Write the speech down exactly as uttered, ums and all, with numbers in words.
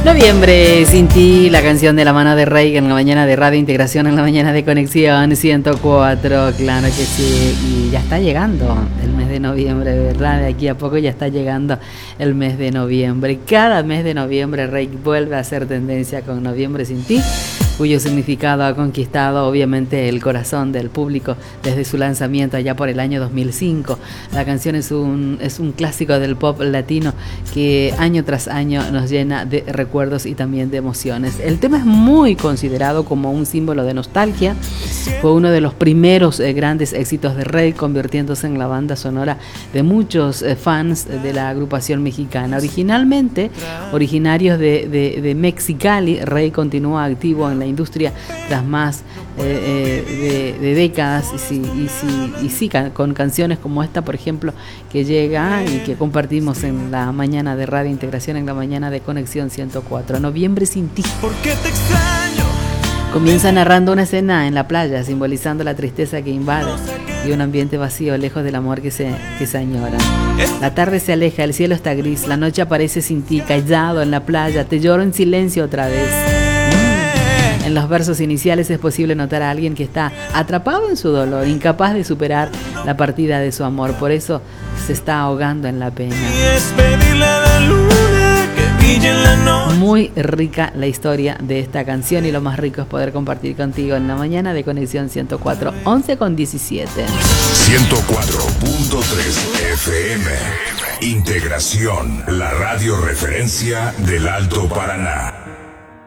Noviembre sin ti, la canción de la mano de Rey en la mañana de Radio Integración, en la mañana de Conexión ciento cuatro, claro que sí, y ya está llegando el mes de noviembre, ¿verdad? De aquí a poco ya está llegando el mes de noviembre. Cada mes de noviembre Rey vuelve a hacer tendencia con Noviembre sin ti, cuyo significado ha conquistado obviamente el corazón del público desde su lanzamiento allá por el año dos mil cinco. La canción es un, es un clásico del pop latino que año tras año nos llena de recuerdos y también de emociones. El tema es muy considerado como un símbolo de nostalgia. Fue uno de los primeros eh, grandes éxitos de Rey, convirtiéndose en la banda sonora de muchos eh, fans de la agrupación mexicana. Originalmente, originarios de, de, de Mexicali, Rey continúa activo en la industria tras más eh, eh, de, de décadas y sí, y, sí, y sí con canciones como esta, por ejemplo, que llega y que compartimos en la mañana de Radio Integración, en la mañana de Conexión ciento cuatro. Noviembre sin ti. ¿Por qué te extraño? Comienza narrando una escena en la playa, simbolizando la tristeza que invade y un ambiente vacío, lejos del amor que se, que se añora. La tarde se aleja, el cielo está gris, la noche aparece sin ti, callado en la playa, te lloro en silencio otra vez. En los versos iniciales es posible notar a alguien que está atrapado en su dolor, incapaz de superar la partida de su amor, por eso se está ahogando en la pena. Muy rica la historia de esta canción y lo más rico es poder compartir contigo en la mañana de Conexión ciento cuatro, once con diecisiete. ciento cuatro punto tres F M. Integración, la radio referencia del Alto Paraná.